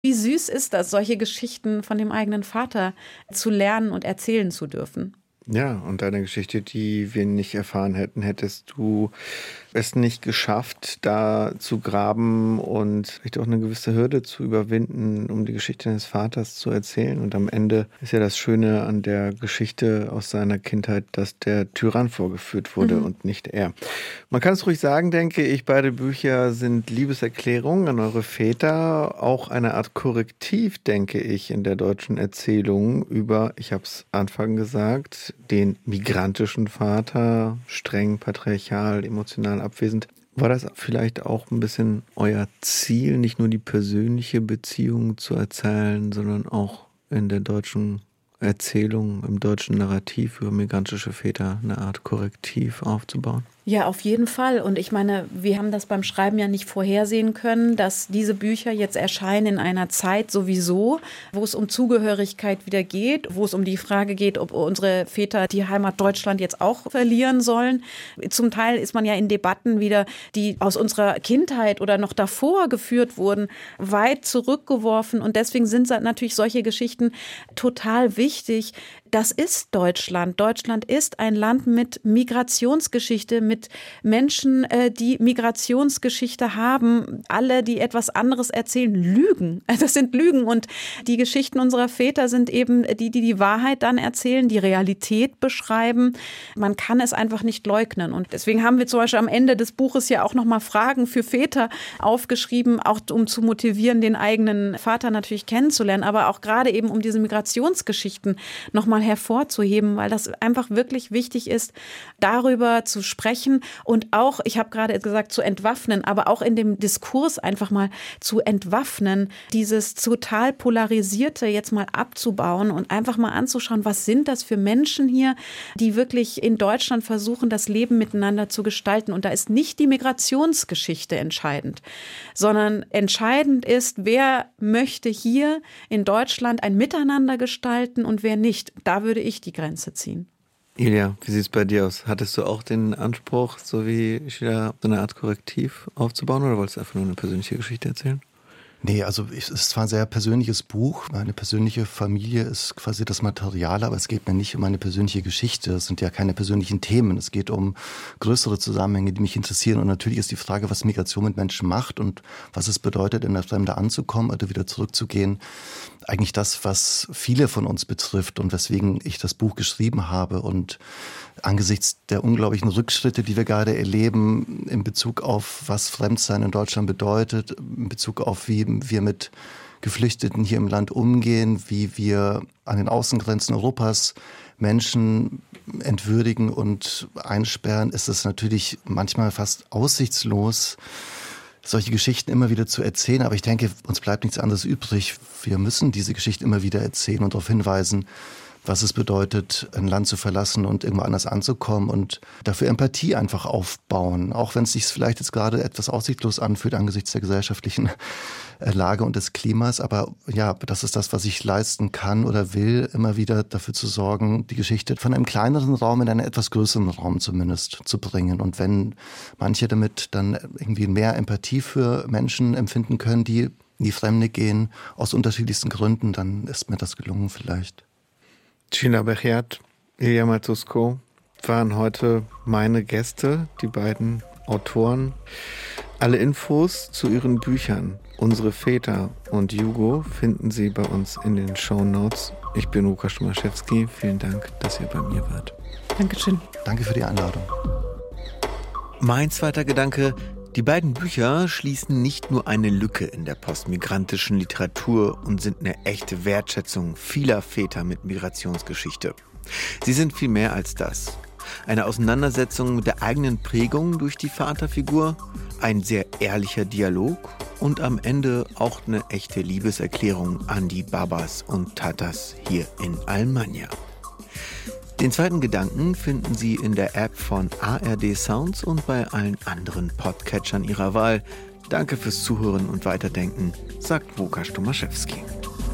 Wie süß ist das, solche Geschichten von dem eigenen Vater zu lernen und erzählen zu dürfen. Ja, und eine Geschichte, die wir nicht erfahren hätten, hättest du es nicht geschafft, da zu graben und vielleicht auch eine gewisse Hürde zu überwinden, um die Geschichte deines Vaters zu erzählen. Und am Ende ist ja das Schöne an der Geschichte aus seiner Kindheit, dass der Tyrann vorgeführt wurde und nicht er. Man kann es ruhig sagen, denke ich, beide Bücher sind Liebeserklärungen an eure Väter, auch eine Art Korrektiv, denke ich, in der deutschen Erzählung über, ich habe es Anfang gesagt, den migrantischen Vater, streng, patriarchal, emotional abwesend. War das vielleicht auch ein bisschen euer Ziel, nicht nur die persönliche Beziehung zu erzählen, sondern auch in der deutschen Erzählung, im deutschen Narrativ über migrantische Väter eine Art Korrektiv aufzubauen? Ja, auf jeden Fall. Und ich meine, wir haben das beim Schreiben ja nicht vorhersehen können, dass diese Bücher jetzt erscheinen in einer Zeit sowieso, wo es um Zugehörigkeit wieder geht, wo es um die Frage geht, ob unsere Väter die Heimat Deutschland jetzt auch verlieren sollen. Zum Teil ist man ja in Debatten wieder, die aus unserer Kindheit oder noch davor geführt wurden, weit zurückgeworfen. Und deswegen sind natürlich solche Geschichten total wichtig. Das ist Deutschland. Deutschland ist ein Land mit Migrationsgeschichte, mit Menschen, die Migrationsgeschichte haben. Alle, die etwas anderes erzählen, lügen. Das sind Lügen. Und die Geschichten unserer Väter sind eben die Wahrheit dann erzählen, die Realität beschreiben. Man kann es einfach nicht leugnen. Und deswegen haben wir zum Beispiel am Ende des Buches ja auch nochmal Fragen für Väter aufgeschrieben, auch um zu motivieren, den eigenen Vater natürlich kennenzulernen, aber auch gerade eben um diese Migrationsgeschichten nochmal hervorzuheben, weil das einfach wirklich wichtig ist, darüber zu sprechen und auch, ich habe gerade gesagt, zu entwaffnen, aber auch in dem Diskurs einfach mal zu entwaffnen, dieses total Polarisierte jetzt mal abzubauen und einfach mal anzuschauen, was sind das für Menschen hier, die wirklich in Deutschland versuchen, das Leben miteinander zu gestalten. Und da ist nicht die Migrationsgeschichte entscheidend, sondern entscheidend ist, wer möchte hier in Deutschland ein Miteinander gestalten und wer nicht. Da würde ich die Grenze ziehen. Ilja, wie sieht es bei dir aus? Hattest du auch den Anspruch, so wie Sheila, so eine Art Korrektiv aufzubauen oder wolltest du einfach nur eine persönliche Geschichte erzählen? Nee, also es ist zwar ein sehr persönliches Buch, meine persönliche Familie ist quasi das Material, aber es geht mir nicht um eine persönliche Geschichte, es sind ja keine persönlichen Themen, es geht um größere Zusammenhänge, die mich interessieren und natürlich ist die Frage, was Migration mit Menschen macht und was es bedeutet, in der Fremde anzukommen oder wieder zurückzugehen, eigentlich das, was viele von uns betrifft und weswegen ich das Buch geschrieben habe und angesichts der unglaublichen Rückschritte, die wir gerade erleben in Bezug auf, was Fremdsein in Deutschland bedeutet, in Bezug auf, wie wir mit Geflüchteten hier im Land umgehen, wie wir an den Außengrenzen Europas Menschen entwürdigen und einsperren, ist es natürlich manchmal fast aussichtslos, solche Geschichten immer wieder zu erzählen. Aber ich denke, uns bleibt nichts anderes übrig. Wir müssen diese Geschichten immer wieder erzählen und darauf hinweisen, was es bedeutet, ein Land zu verlassen und irgendwo anders anzukommen und dafür Empathie einfach aufbauen. Auch wenn es sich vielleicht jetzt gerade etwas aussichtslos anfühlt angesichts der gesellschaftlichen Lage und des Klimas. Aber ja, das ist das, was ich leisten kann oder will, immer wieder dafür zu sorgen, die Geschichte von einem kleineren Raum in einen etwas größeren Raum zumindest zu bringen. Und wenn manche damit dann irgendwie mehr Empathie für Menschen empfinden können, die in die Fremde gehen, aus unterschiedlichsten Gründen, dann ist mir das gelungen vielleicht. Sheila Becheat, Ilja Matusko waren heute meine Gäste, die beiden Autoren. Alle Infos zu ihren Büchern, Unsere Väter und Jugo, finden Sie bei uns in den Shownotes. Ich bin Łukasz Tomaszewski. Vielen Dank, dass ihr bei mir wart. Dankeschön. Danke für die Einladung. Mein zweiter Gedanke: Die beiden Bücher schließen nicht nur eine Lücke in der postmigrantischen Literatur und sind eine echte Wertschätzung vieler Väter mit Migrationsgeschichte. Sie sind viel mehr als das. Eine Auseinandersetzung mit der eigenen Prägung durch die Vaterfigur, ein sehr ehrlicher Dialog und am Ende auch eine echte Liebeserklärung an die Babas und Tatas hier in Almanja. Den zweiten Gedanken finden Sie in der App von ARD Sounds und bei allen anderen Podcatchern Ihrer Wahl. Danke fürs Zuhören und Weiterdenken, sagt Łukasz Tomaszewski.